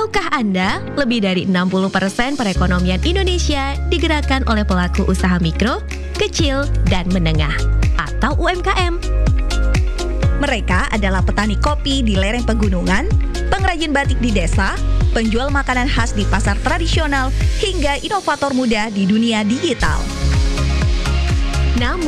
Tahukah Anda, lebih dari 60% perekonomian Indonesia digerakkan oleh pelaku usaha mikro, kecil, dan menengah atau UMKM. Mereka adalah petani kopi di lereng pegunungan, pengrajin batik di desa, penjual makanan khas di pasar tradisional, hingga inovator muda di dunia digital. Namun,